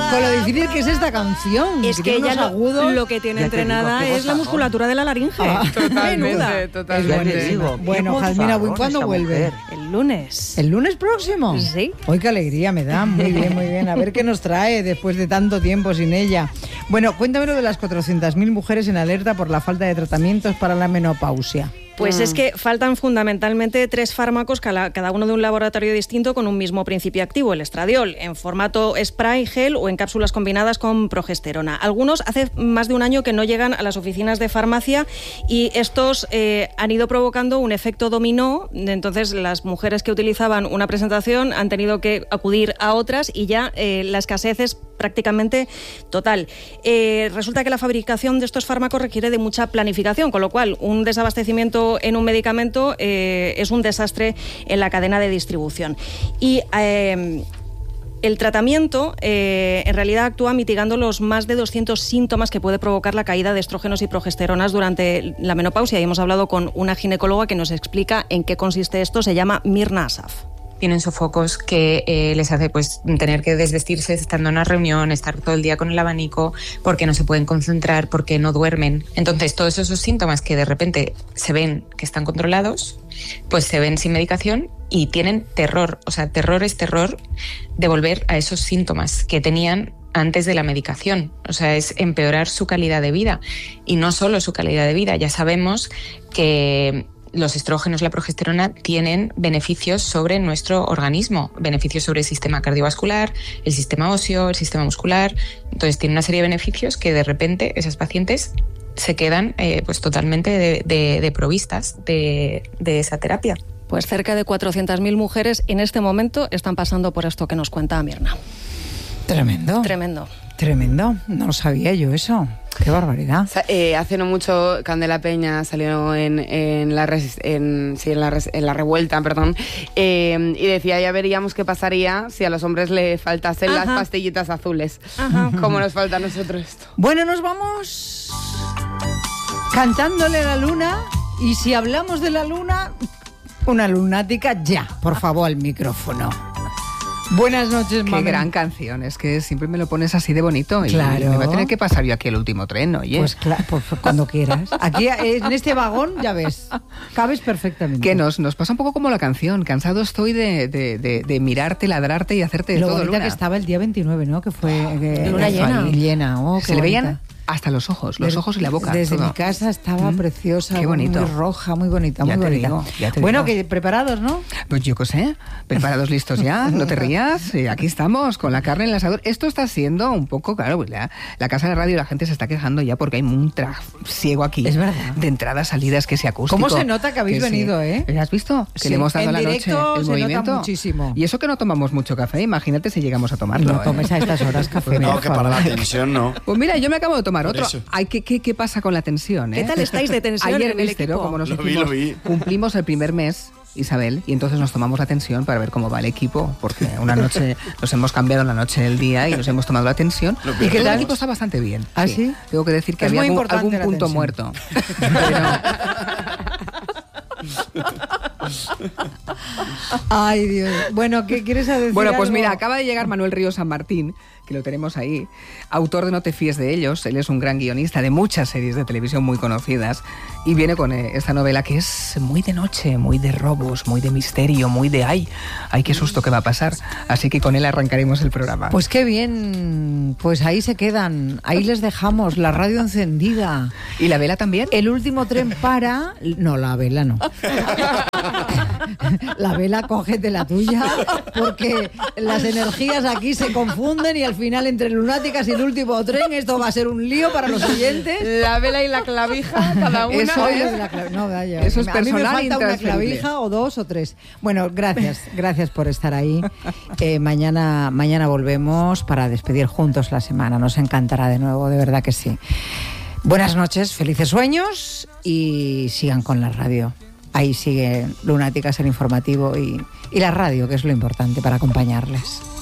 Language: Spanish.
con lo difícil que es esta canción. Es que ella lo que tiene entrenada es la musculatura de la laringe. Totalmente. Bueno, Jazmina, ¿cuándo vuelve? El lunes. ¿El lunes próximo? Sí. ¡Ay, qué alegría me da! Muy bien, muy bien. A ver qué nos trae después de tanto tiempo sin ella. Bueno, cuéntame lo de las 400.000 mujeres en alerta por la falta de tratamientos para la menopausia. Pues es que faltan fundamentalmente 3 fármacos, cada uno de un laboratorio distinto con un mismo principio activo, el estradiol, en formato spray, gel o en cápsulas combinadas con progesterona. Algunos hace más de un año que no llegan a las oficinas de farmacia y estos han ido provocando un efecto dominó. Entonces las mujeres que utilizaban una presentación han tenido que acudir a otras y ya la escasez es prácticamente total. Resulta que la fabricación de estos fármacos requiere de mucha planificación, con lo cual un desabastecimiento en un medicamento es un desastre en la cadena de distribución. Y el tratamiento en realidad actúa mitigando los más de 200 síntomas que puede provocar la caída de estrógenos y progesteronas durante la menopausia. Y hemos hablado con una ginecóloga que nos explica en qué consiste esto. Se llama Mirna Asaf. Tienen sofocos que les hace pues tener que desvestirse estando en una reunión, estar todo el día con el abanico, porque no se pueden concentrar, porque no duermen. Entonces todos esos síntomas que de repente se ven que están controlados, pues se ven sin medicación y tienen terror. O sea, terror es terror de volver a esos síntomas que tenían antes de la medicación. O sea, es empeorar su calidad de vida. Y no solo su calidad de vida, ya sabemos que los estrógenos, la progesterona, tienen beneficios sobre nuestro organismo, beneficios sobre el sistema cardiovascular, el sistema óseo, el sistema muscular. Entonces tiene una serie de beneficios que de repente esas pacientes se quedan pues totalmente desprovistas de esa terapia. Pues cerca de 400.000 mujeres en este momento están pasando por esto que nos cuenta Mirna. Tremendo. Tremendo. Tremendo. No sabía yo eso. ¡Qué barbaridad! Hace no mucho Candela Peña salió en la revuelta, perdón, y decía, ya veríamos qué pasaría si a los hombres le faltasen las pastillitas azules. Como nos falta a nosotros esto. Bueno, nos vamos cantándole a la luna, y si hablamos de la luna, una lunática ya, por favor, al micrófono. Buenas noches, Qué mami. gran canción, es que siempre me lo pones así de bonito. Claro. Y me va a tener que pasar yo aquí el último tren, oye. Pues claro, pues cuando quieras. Aquí en este vagón, ya ves, cabes perfectamente. Que nos pasa un poco como la canción. Cansado estoy de mirarte, ladrarte y hacerte de lo todo, bonita Luna. que estaba el día 29, ¿no? Que fue luna llena. Oh, se le veían hasta los ojos y la boca. Desde todo. mi casa estaba preciosa, Qué bonito. muy roja, muy bonita, Ya muy te bonita. digo, ya te Bueno, digo. que preparados, ¿no? Pues yo qué sé, preparados, listos ya, no te rías, aquí estamos con la carne en el asador. Esto está siendo un poco, claro, pues la casa de radio, la gente se está quejando ya porque hay un trasiego aquí. Es verdad. De entradas, salidas, que sea acústico. ¿Cómo se nota que habéis venido, ¿Has visto? Que Sí, le hemos dado en la noche directo el se movimiento. nota muchísimo. Y eso que no tomamos mucho café, imagínate si llegamos a tomarlo. No tomes a estas horas café. No, por que favor. para la tensión no. Pues mira, yo me acabo de tomar Por otro. eso. Ay, ¿qué pasa con la tensión? ¿Qué tal estáis de tensión Ayer en el viste, ¿no? equipo? Como nos Lo hicimos, vi. cumplimos el primer mes, Isabel, y entonces nos tomamos la tensión para ver cómo va el equipo, porque una noche nos hemos cambiado la noche del día y nos hemos tomado la tensión. Lo Y que que el hacemos. equipo está bastante bien. ¿Ah, sí? Tengo que decir que Es había muy algún importante la punto tensión. muerto. Ay, Dios. Bueno, ¿qué quieres decir? Bueno, pues algo? mira, acaba de llegar Manuel Río San Martín, que lo tenemos ahí, autor de No te fíes de ellos. Él es un gran guionista de muchas series de televisión muy conocidas y viene con esta novela que es muy de noche, muy de robos, muy de misterio, muy de ay, qué susto que va a pasar. Así que con él arrancaremos el programa. Pues qué bien, pues ahí se quedan, ahí les dejamos, la radio encendida. ¿Y la vela también? El último tren para... No, la vela no. La vela, cógete la tuya, porque las energías aquí se confunden y al final entre lunáticas y el último tren esto va a ser un lío para los oyentes. La vela y la clavija, cada una. Eso Oye, es- de la no, vaya. eso es A mí me personal falta una intransferible. clavija o 2 o 3. Bueno, gracias por estar ahí. Mañana volvemos para despedir juntos la semana. Nos encantará de nuevo, de verdad que sí. Buenas noches, felices sueños y sigan con la radio. Ahí sigue Lunáticas, el informativo y la radio, que es lo importante para acompañarles.